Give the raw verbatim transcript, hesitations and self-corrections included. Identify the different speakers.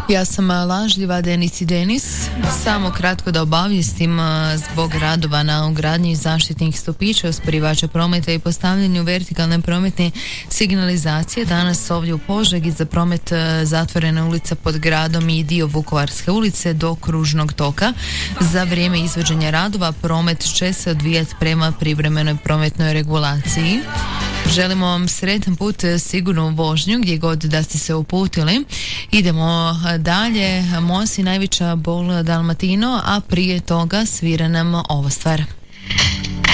Speaker 1: Ja sam lažljiva Denis i Denis. Samo kratko da obavijestim, zbog radova na ugradnji zaštitnih stupića, usporivača prometa i postavljanju vertikalne prometne signalizacije danas ovdje u Požegi za promet zatvorena ulica pod gradom i dio Vukovarske ulice do kružnog toka. Za vrijeme izvođenja radova promet će se odvijati prema privremenoj prometnoj regulaciji. Želimo vam sretan put, sigurnu vožnju gdje god da ste se uputili. Idemo dalje. Mosi najveća bol Dalmatino, a prije toga svira nam ova stvar.